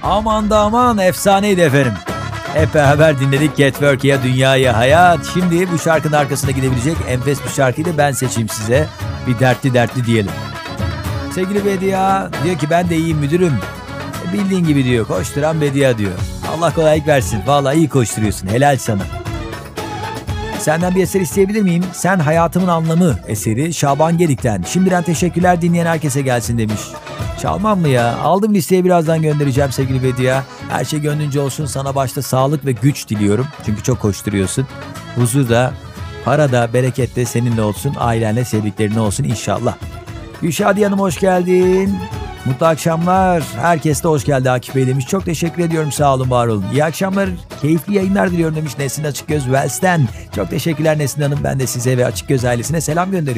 Aman da aman, efsaneydi efendim. Hep beraber dinledik Get Work ya Dünyayı Hayat. Şimdi bu şarkının arkasına gidebilecek enfes bir şarkıyı da ben seçeyim size. Bir dertli diyelim. Sevgili Bedia diyor ki ben de iyiyim müdürüm. Bildiğin gibi diyor, koşturan Bedia diyor. Allah kolaylık versin. Vallahi iyi koşturuyorsun, helal sana. Senden bir eser isteyebilir miyim? Sen Hayatımın Anlamı eseri Şaban Gedik'ten. Şimdiden teşekkürler, dinleyen herkese gelsin demiş. Çalmam mı ya? Aldım listeye, birazdan göndereceğim sevgili Bedia. Her şey gönlünce olsun, sana başta sağlık ve güç diliyorum. Çünkü çok koşturuyorsun. Huzur da, para da, bereket de seninle olsun. Ailenle, sevdiklerinle olsun inşallah. Gülşadiye Hanım hoş geldin. Mutlu akşamlar. Herkes de hoş geldi Akif Bey demiş. Çok teşekkür ediyorum, sağ olun, var olun. İyi akşamlar, keyifli yayınlar diliyorum demiş Nesrin Açıkgöz Wells'ten. Çok teşekkürler Nesrin Hanım. Ben de size ve Açıkgöz ailesine selam gönderiyorum.